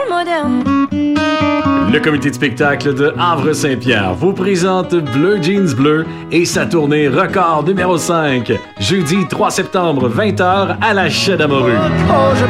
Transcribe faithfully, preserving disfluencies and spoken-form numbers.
moderne. Le comité de spectacle de Havre-Saint-Pierre vous présente Bleu Jeans Bleu et sa tournée record numéro cinq. Jeudi trois septembre, vingt heures à la Chaie d'Amorue. Oh, je